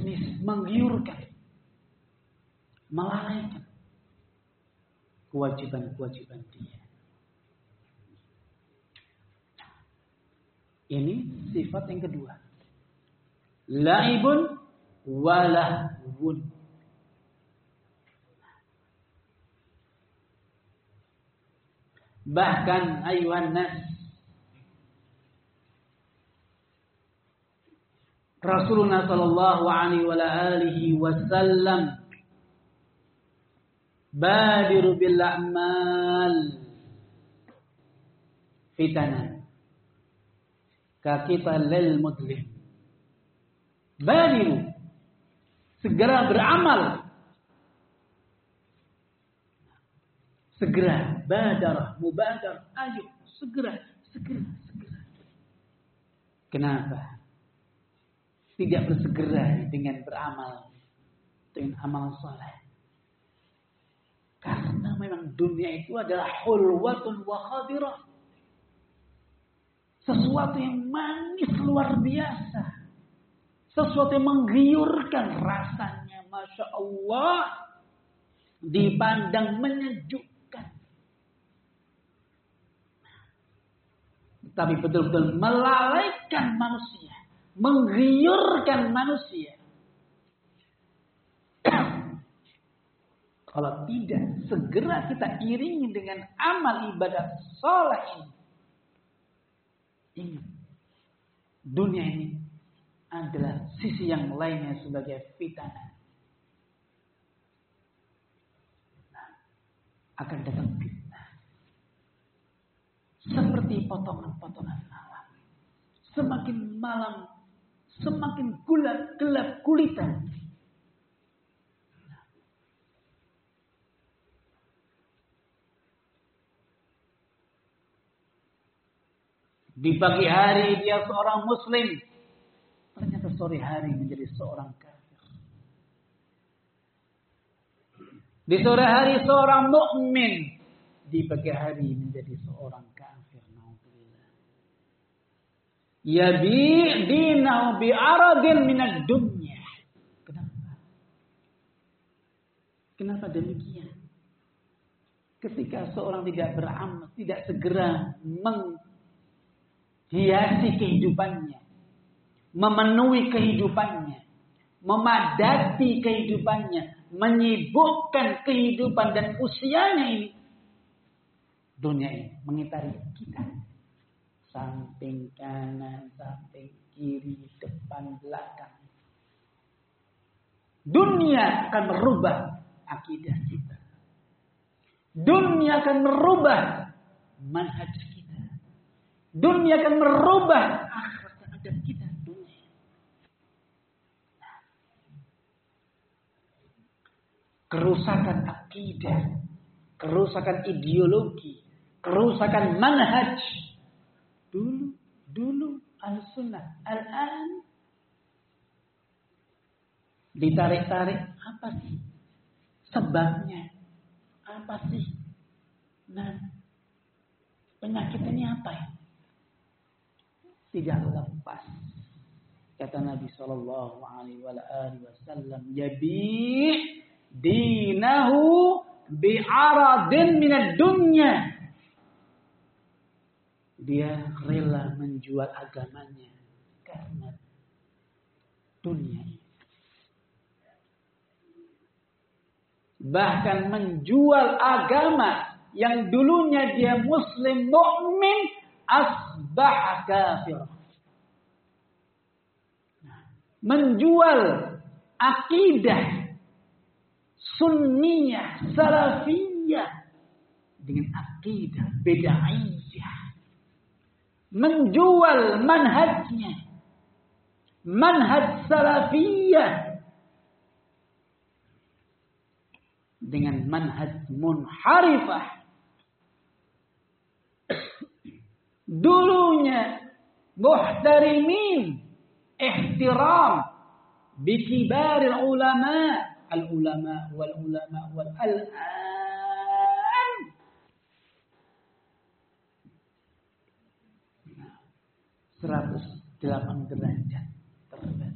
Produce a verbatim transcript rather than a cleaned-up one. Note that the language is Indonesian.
bisnis menggiurkan, melalaikan kewajiban-kewajiban dia. Ini sifat yang kedua. Laibun walahwun. Bahkan ayuhan nas, Rasulullah sallallahu alaihi wa alihi wasallam badiru bil a'mal fitanan ka kita lil mudlim. Badiru, segera beramal. Segera, badarah, mubadar, ayo, segera, segera, segera. Kenapa? Tidak bersegera dengan beramal, dengan amal soleh. Karena memang dunia itu adalah hulwatun wa khadirah. Sesuatu yang manis luar biasa. Sesuatu yang menggiurkan rasanya. Masya Allah. Dipandang menyejukkan. Tapi betul-betul melalaikan manusia. Menggiurkan manusia. Kalau tidak, segera kita iringi dengan amal ibadah soleh ini. Ingat, dunia ini adalah sisi yang lainnya sebagai fitnah. Nah, akan datang fitnah. Seperti potongan-potongan malam. Semakin malam, semakin gelap, gelap gulita. Di pagi hari dia seorang muslim. Ternyata sore hari menjadi seorang kafir. Di sore hari seorang mukmin. Di pagi hari menjadi seorang kafir. Nauzubillah. Yabi dinahu bi aradin minad dunya. Kenapa? Kenapa demikian? Ketika seorang tidak beramal, tidak segera meng hiasi kehidupannya, memenuhi kehidupannya, memadati kehidupannya, menyibukkan kehidupan dan usianya ini. Dunia ini mengitari kita. Samping kanan, samping kiri, depan, belakang. Dunia akan merubah akidah kita. Dunia akan merubah manhaj kita. Dunia akan merubah akhlak dan adab kita. Dunia. Kerusakan akidah, kerusakan ideologi, kerusakan manhaj. Dulu, dulu al-sunnah, al-an ditarik-tarik. Apa sih sebabnya? Apa sih? Nah, penyakit ini apa ya? Tidak lepas. Kata Nabi sallallahu alaihi wasallam, "Yabi dinahu bi'aradin minad dunya." Dia rela menjual agamanya karena dunia. Bahkan menjual agama yang dulunya dia muslim mukmin, asbah kafir. Menjual akidah sunniyah, salafiyah dengan akidah bid'ahiyah. Menjual manhajnya, manhaj salafiyah dengan manhaj munharifah. Dulunya muhtarimin, ihtiram bikibaril ulama, al ulama wal ulama wal al'an seratus delapan derajat terbalik.